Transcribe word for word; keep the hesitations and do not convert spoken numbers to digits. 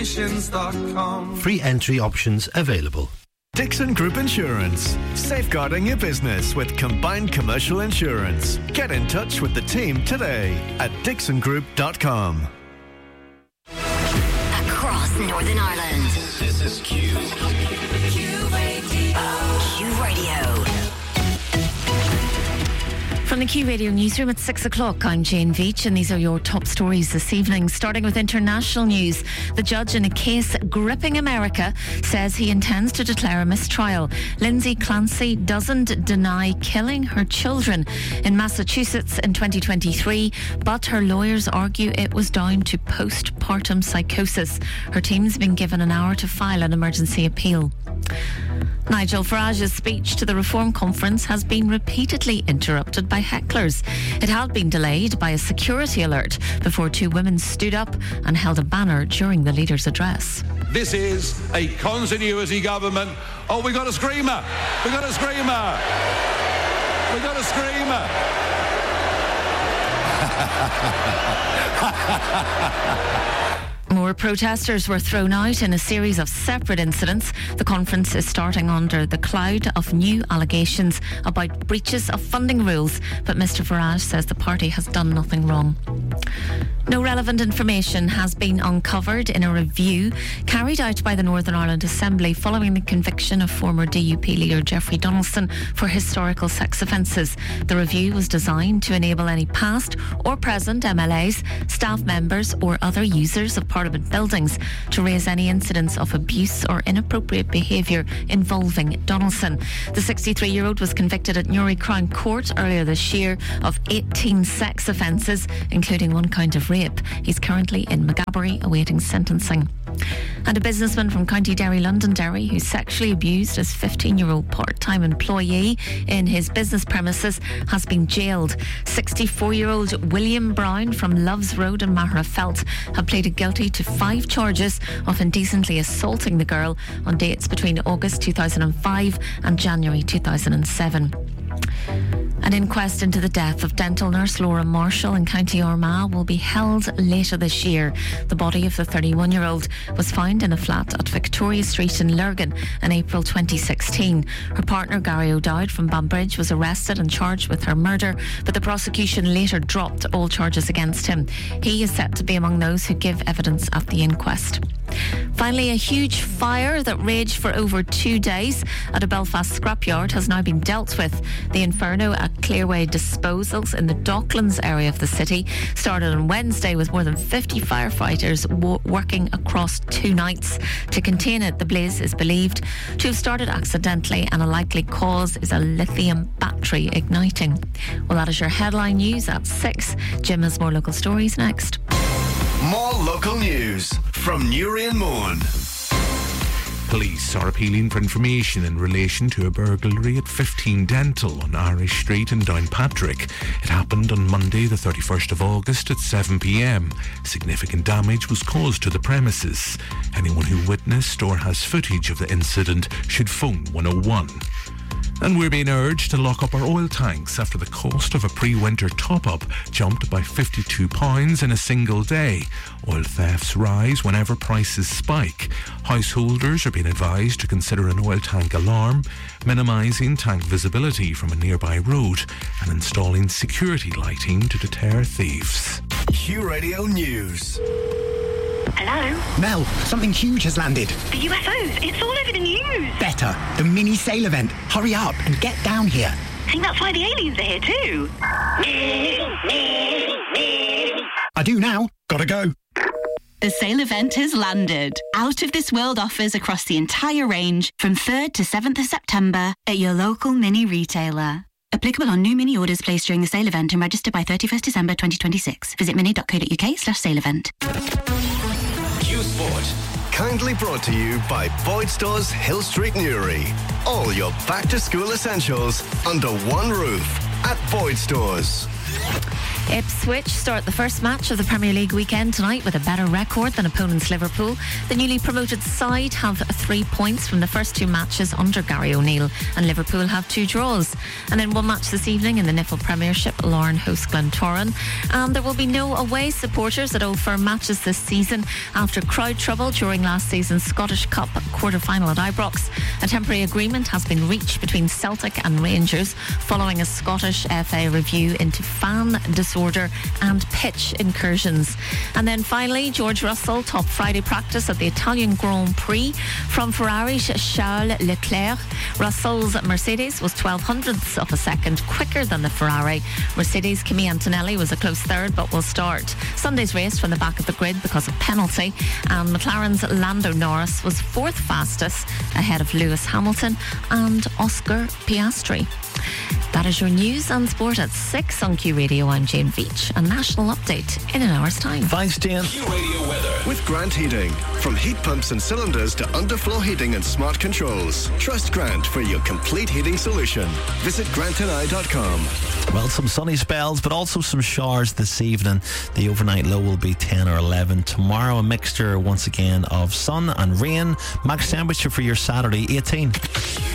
Free entry options available. Dixon Group Insurance. Safeguarding your business with combined commercial insurance. Get in touch with the team today at dixon group dot com. Across Northern Ireland. This is Q. Q Radio. Q Radio. From the Q Radio newsroom at six o'clock, I'm Jane Veach, and these are your top stories this evening. Starting with international news, the judge in a case gripping America says he intends to declare a mistrial. Lindsay Clancy doesn't deny killing her children in Massachusetts in twenty twenty-three, but her lawyers argue it was down to postpartum psychosis. Her team's been given an hour to file an emergency appeal. Nigel Farage's speech to the Reform Conference has been repeatedly interrupted by hecklers. It had been delayed by a security alert before two women stood up and held a banner during the leader's address. This is a continuity government. Oh, we got a screamer. We got a screamer. We got a screamer. More protesters were thrown out in a series of separate incidents. The conference is starting under the cloud of new allegations about breaches of funding rules, but Mr Farage says the party has done nothing wrong. No relevant information has been uncovered in a review carried out by the Northern Ireland Assembly following the conviction of former D U P leader Jeffrey Donaldson for historical sex offences. The review was designed to enable any past or present M L As, staff members or other users of Parliament buildings to raise any incidents of abuse or inappropriate behaviour involving Donaldson. The sixty-three-year-old was convicted at Newry Crown Court earlier this year of eighteen sex offences, including one count of rape. He's currently in Maghaberry awaiting sentencing. And a businessman from County Derry, Londonderry, who sexually abused his fifteen-year-old part-time employee in his business premises has been jailed. sixty-four-year-old William Brown from Loves Road in Maherafelt had pleaded guilty to five charges of indecently assaulting the girl on dates between August two thousand five and January two thousand seven. An inquest into the death of dental nurse Laura Marshall in County Armagh will be held later this year. The body of the thirty-one-year-old was found in a flat at Victoria Street in Lurgan in April twenty sixteen. Her partner Gary O'Dowd from Banbridge was arrested and charged with her murder, but the prosecution later dropped all charges against him. He is set to be among those who give evidence at the inquest. Finally, a huge fire that raged for over two days at a Belfast scrapyard has now been dealt with. The inferno at Clearway Disposals in the Docklands area of the city started on Wednesday with more than fifty firefighters w- working across two nights. To contain it, the blaze is believed to have started accidentally, and a likely cause is a lithium battery igniting. Well, that is your headline news at six. Jim has more local stories next. More local news from Newry and Mourne. Police are appealing for information in relation to a burglary at fifteen Dental on Irish Street in Downpatrick. It happened on Monday the thirty-first of August at seven p m. Significant damage was caused to the premises. Anyone who witnessed or has footage of the incident should phone one oh one. And we're being urged to lock up our oil tanks after the cost of a pre-winter top-up jumped by fifty-two pounds in a single day. Oil thefts rise whenever prices spike. Householders are being advised to consider an oil tank alarm, minimising tank visibility from a nearby road, and installing security lighting to deter thieves. Q Radio News. Hello? Mel, something huge has landed. The U F Os. It's all over the news. Better. The mini sail event. Hurry up and get down here. I think that's why the aliens are here too. I do now. Gotta go. The sale event has landed. Out of This World offers across the entire range from third to seventh of September at your local mini retailer. Applicable on new mini orders placed during the sale event and registered by thirty-first December twenty twenty-six. Visit mini.co.uk slash sale event. Q Sport. Kindly brought to you by Boyd Stores Hill Street Newry. All your back to school essentials under one roof at Boyd Stores. Ipswich start the first match of the Premier League weekend tonight with a better record than opponents Liverpool. The newly promoted side have three points from the first two matches under Gary O'Neill, and Liverpool have two draws. And then one match this evening in the N I F L Premiership, Lauren host Glentoran. And there will be no away supporters at Old Firm matches this season after crowd trouble during last season's Scottish Cup quarter-final at Ibrox. A temporary agreement has been reached between Celtic and Rangers following a Scottish F A review into fan disorder and pitch incursions. And then finally, George Russell top Friday practice at the Italian Grand Prix from Ferrari's Charles Leclerc. Russell's Mercedes was twelve hundredths of a second quicker than the Ferrari. Mercedes' Kimi Antonelli was a close third but will start Sunday's race from the back of the grid because of penalty, and McLaren's Lando Norris was fourth fastest ahead of Lewis Hamilton and Oscar Piastri. That is your news and sport at six on Q Radio. I'm Jane Veach. A national update in an hour's time. Thanks, Jane. Q Radio weather with Grant Heating. From heat pumps and cylinders to underfloor heating and smart controls, trust Grant for your complete heating solution. Visit grant and I dot com. Well, some sunny spells, but also some showers this evening. The overnight low will be ten or eleven. Tomorrow, a mixture once again of sun and rain. Max temperature for your Saturday, eighteen.